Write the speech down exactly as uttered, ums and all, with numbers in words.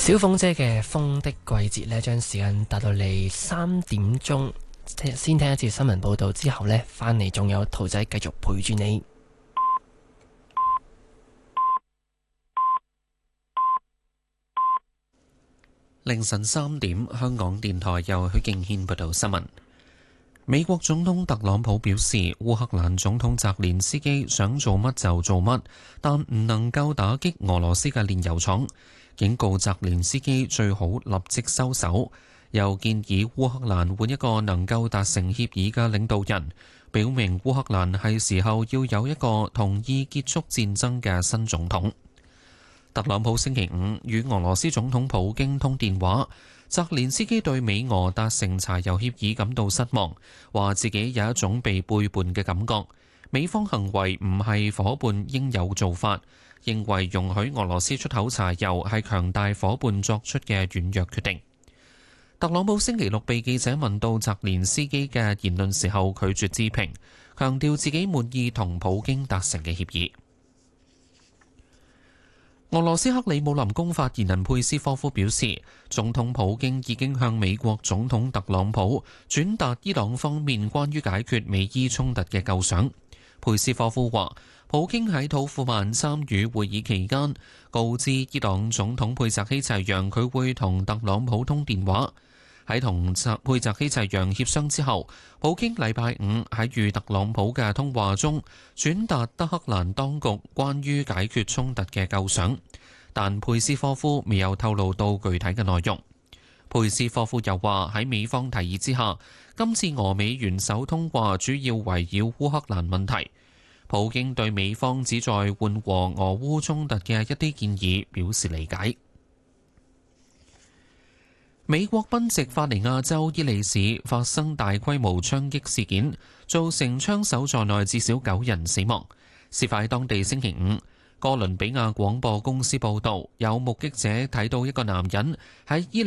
小鳳姐嘅風的季節呢，將時間達到嚟三點鐘，先聽一次新聞報道之後呢，翻嚟仲有兔仔繼續陪住你。 凌晨三點，香港電台由許敬軒報道新聞。美國總統特朗普表示，烏克蘭總統澤連斯基想做乜就做乜，但唔能夠打擊俄羅斯嘅煉油廠，警告澤連斯基最好立即收手，又建議烏克蘭換一個能夠達成協議嘅領導人，表明烏克蘭係時候要有一個同意結束戰爭嘅新總統。特朗普星期五與俄羅斯總統普京通電話，澤連斯基對美俄達成柴油協議感到失望，話自己有一種被背叛嘅感覺，美方行為唔係夥伴應有做法，認為容許俄羅斯出口柴油係強大夥伴作出嘅軟弱決定。特朗普星期六被記者問到澤連斯基嘅言論時候，拒絕置評，強調自己滿意同普京達成嘅協議。俄羅斯克里姆林宮發言人佩斯科夫表示，總統普京已經向美國總統特朗普轉達伊朗方面關於解決美伊衝突嘅構想。佩斯科夫話，普京喺土庫曼參與會議期間，告知伊朗總統佩澤希齊揚佢會同特朗普通電話。喺同佩澤希齊揚協商之後，普京禮拜五喺與特朗普嘅通話中轉達德黑蘭當局關於解決衝突嘅構想，但佩斯科夫未有透露到具體嘅內容。佩斯科夫又話，喺美方提議之下，今次俄美元首通話主要圍繞烏克蘭問題。普京對美方旨在緩和俄烏衝突嘅一啲建議表示理解。美國賓夕法尼亞州伊利市發生大規模槍擊事件，造成槍手在內至少九人死亡。事發喺當地星期五。哥倫比亞廣播公司報導，有目擊者睇到一個男人喺伊利